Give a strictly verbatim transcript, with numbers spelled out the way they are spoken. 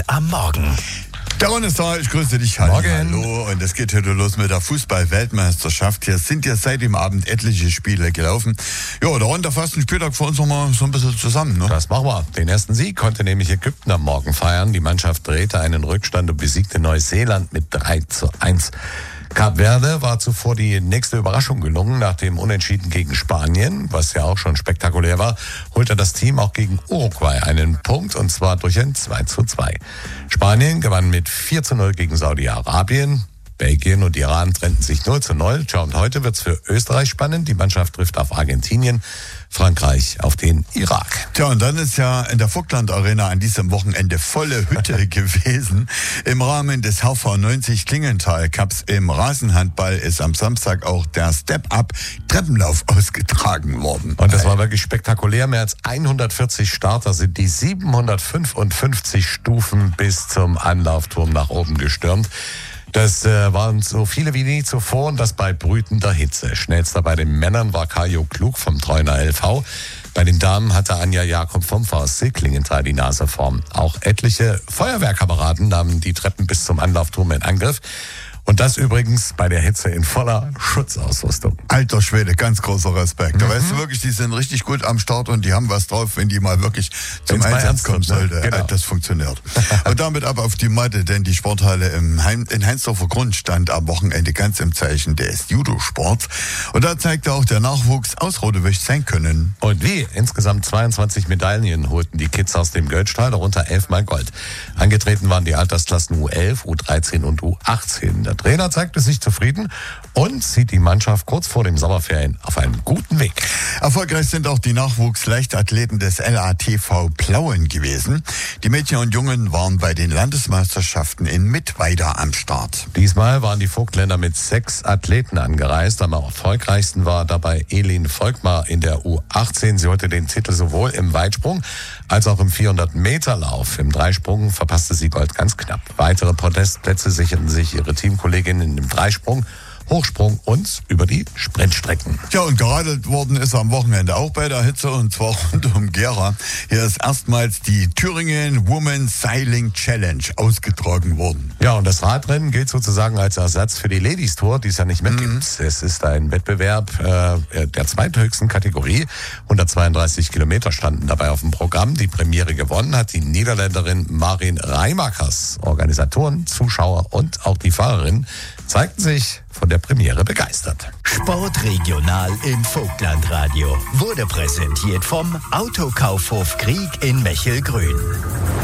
Ideen am Morgen. Der Ron ist da, ich grüße dich. Hallo. Morgen. Hallo. Und es geht heute los mit der Fußball-Weltmeisterschaft. Hier sind ja seit dem Abend etliche Spiele gelaufen. Ja, der Ron, der fasst den Spieltag für uns nochmal so ein bisschen zusammen, ne? Das machen wir. Den ersten Sieg konnte nämlich Ägypten am Morgen feiern. Die Mannschaft drehte einen Rückstand und besiegte Neuseeland mit drei zu eins. Kap Verde war zuvor die nächste Überraschung gelungen. Nach dem Unentschieden gegen Spanien, was ja auch schon spektakulär war, holte das Team auch gegen Uruguay einen Punkt, und zwar durch ein zwei zu zwei. Spanien gewann mit vier zu null gegen Saudi-Arabien. Belgien und Iran trennten sich null zu null. Tja, und heute wird's für Österreich spannend. Die Mannschaft trifft auf Argentinien, Frankreich auf den Irak. Tja, und dann ist ja in der Vogtland Arena an diesem Wochenende volle Hütte gewesen. Im Rahmen des H V neunzig Klingenthal Cups im Rasenhandball ist am Samstag auch der Step-Up-Treppenlauf ausgetragen worden. Und das war wirklich spektakulär. Mehr als hundertvierzig Starter sind die siebenhundertfünfundfünfzig Stufen bis zum Anlaufturm nach oben gestürmt. Das äh, waren so viele wie nie zuvor, und das bei brütender Hitze. Schnellster bei den Männern war Kajo Klug vom Treuner L V. Bei den Damen hatte Anja Jakob vom V S C Klingenthal die Nase vorn. Auch etliche Feuerwehrkameraden nahmen die Treppen bis zum Anlaufturm in Angriff. Und das übrigens bei der Hitze in voller Schutzausrüstung. Alter Schwede, ganz großer Respekt. Da Mhm. weißt du wirklich, die sind richtig gut am Start und die haben was drauf, wenn die mal wirklich zum Wenn's mal Einsatz ernst kommen kommt, ne? sollte. Genau. Das funktioniert. Und damit ab auf die Matte, denn die Sporthalle im Heim, in Heinsdorfer Grund stand am Wochenende ganz im Zeichen des Judo-Sports. Und da zeigte auch der Nachwuchs aus Rodewig sein Können. Und wie? Insgesamt zweiundzwanzig Medaillen holten die Kids aus dem Göldstahl, darunter elfmal Gold. Angetreten waren die Altersklassen U elf, U dreizehn und U achtzehn. Der Trainer zeigte sich zufrieden und sieht die Mannschaft kurz vor dem Sommerferien auf einem guten Weg. Erfolgreich sind auch die Nachwuchsleichtathleten des L A T V Plauen gewesen. Die Mädchen und Jungen waren bei den Landesmeisterschaften in Mittweida am Start. Diesmal waren die Vogtländer mit sechs Athleten angereist. Am erfolgreichsten war dabei Elin Volkmar in der U achtzehn. Sie holte den Titel sowohl im Weitsprung als auch im vierhundert Meter Lauf. Im Dreisprung verpasste sie Gold ganz knapp. Weitere Podestplätze sicherten sich ihre Teamkolleginnen im Dreisprung, Hochsprung und über die Sprintstrecken. Ja, und geradelt worden ist am Wochenende auch bei der Hitze, und zwar rund um Gera. Hier ist erstmals die Thüringen Women's Sailing Challenge ausgetragen worden. Ja, und das Radrennen gilt sozusagen als Ersatz für die Ladies Tour, die es ja nicht mehr gibt. Mhm. Es ist ein Wettbewerb äh, der zweithöchsten Kategorie. hundertzweiunddreißig Kilometer standen dabei auf dem Programm. Die Premiere gewonnen hat die Niederländerin Marin Reimakers. Organisatoren, Zuschauer und auch die Fahrerinnen zeigten sich von der Premiere begeistert. Sportregional im Vogtlandradio wurde präsentiert vom Autokaufhof Krieg in Mechelgrün.